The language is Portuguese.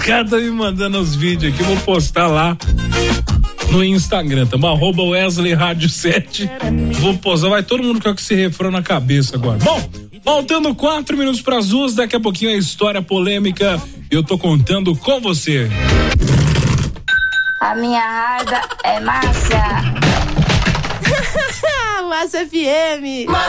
cara tá me mandando os vídeos aqui, vou postar lá no Instagram, tá? @Wesley Rádio 7. Vou posar, vai todo mundo com esse refrão na cabeça agora. Bom, faltando 4 minutos pras 2, daqui a pouquinho a história polêmica, eu tô contando com você. A minha raiva é Márcia. Márcia FM.